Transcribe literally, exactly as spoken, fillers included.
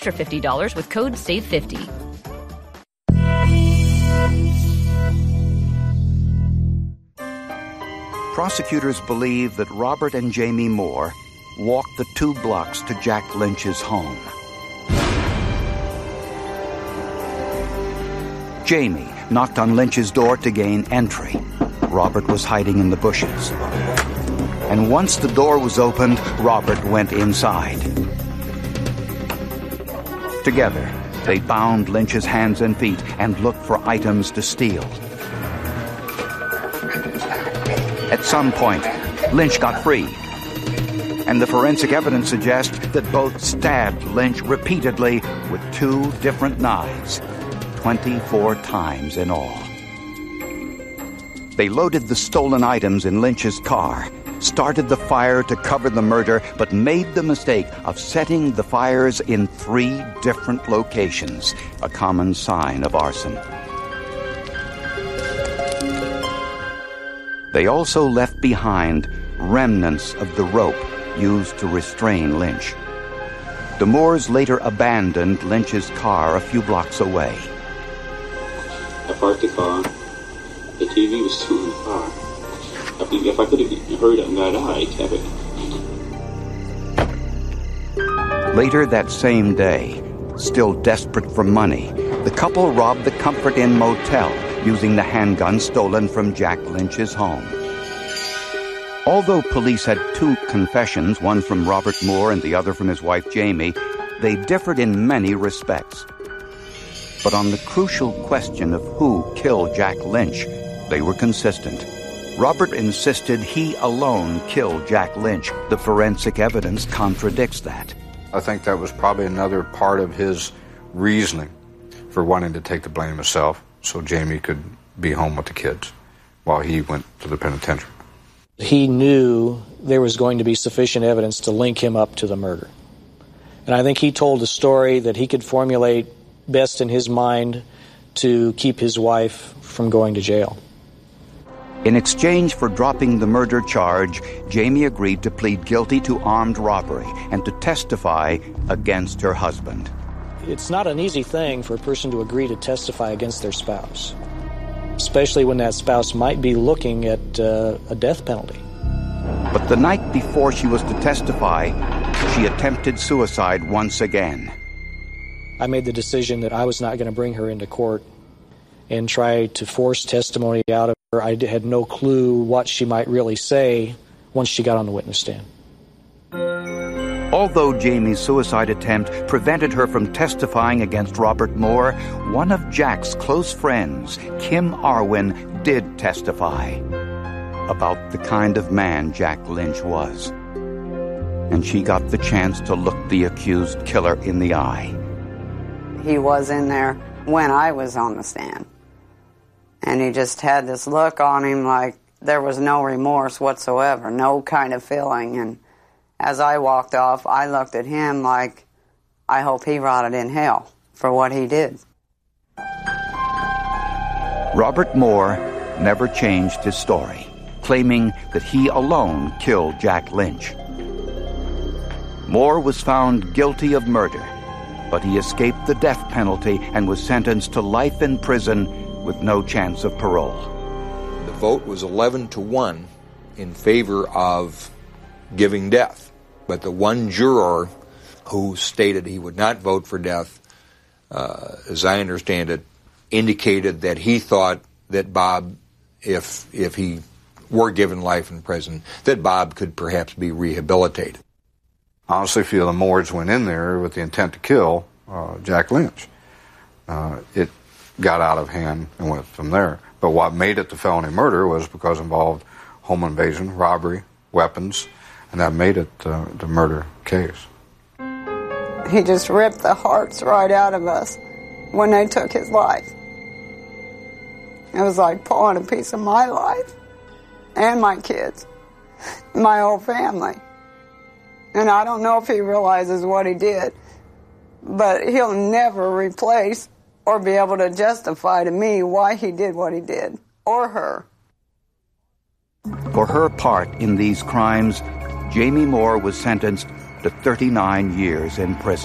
extra fifty dollars with code save fifty. Prosecutors believe that Robert and Jamie Moore walked the two blocks to Jack Lynch's home. Jamie knocked on Lynch's door to gain entry. Robert was hiding in the bushes. And once the door was opened, Robert went inside. Together, they bound Lynch's hands and feet and looked for items to steal. At some point, Lynch got free, and the forensic evidence suggests that both stabbed Lynch repeatedly with two different knives, twenty-four times in all. They loaded the stolen items in Lynch's car, started the fire to cover the murder, but made the mistake of setting the fires in three different locations, a common sign of arson. They also left behind remnants of the rope used to restrain Lynch. The Moores later abandoned Lynch's car a few blocks away. I parked the car. The T V was still in the car. I think if I could have hurried up and got out, I kept it. Later that same day, still desperate for money, the couple robbed the Comfort Inn motel using the handgun stolen from Jack Lynch's home. Although police had two confessions, one from Robert Moore and the other from his wife Jamie, they differed in many respects. But on the crucial question of who killed Jack Lynch, they were consistent. Robert insisted he alone killed Jack Lynch. The forensic evidence contradicts that. I think that was probably another part of his reasoning for wanting to take the blame himself so Jamie could be home with the kids while he went to the penitentiary. He knew there was going to be sufficient evidence to link him up to the murder. And I think he told a story that he could formulate best in his mind to keep his wife from going to jail. In exchange for dropping the murder charge, Jamie agreed to plead guilty to armed robbery and to testify against her husband. It's not an easy thing for a person to agree to testify against their spouse, especially when that spouse might be looking at uh, a death penalty. But the night before she was to testify, she attempted suicide once again. I made the decision that I was not going to bring her into court and try to force testimony out of her. I had no clue what she might really say once she got on the witness stand. Although Jamie's suicide attempt prevented her from testifying against Robert Moore, one of Jack's close friends, Kim Arwin, did testify about the kind of man Jack Lynch was. And she got the chance to look the accused killer in the eye. He was in there when I was on the stand. And he just had this look on him like there was no remorse whatsoever, no kind of feeling. And as I walked off, I looked at him like, I hope he rotted in hell for what he did. Robert Moore never changed his story, claiming that he alone killed Jack Lynch. Moore was found guilty of murder, but he escaped the death penalty and was sentenced to life in prison with no chance of parole. The vote was eleven to one in favor of giving death. But the one juror who stated he would not vote for death, uh, as I understand it, indicated that he thought that Bob, if if he were given life in prison, that Bob could perhaps be rehabilitated. I honestly feel the Moores went in there with the intent to kill uh, Jack Lynch. Uh, it got out of hand and went from there. But what made it the felony murder was because it involved home invasion, robbery, weapons, and that made it uh, the murder case. He just ripped the hearts right out of us when they took his life. It was like pulling a piece of my life and my kids, my whole family. And I don't know if he realizes what he did, but he'll never replace or be able to justify to me why he did what he did, or her. For her part in these crimes, Jamie Moore was sentenced to thirty-nine years in prison.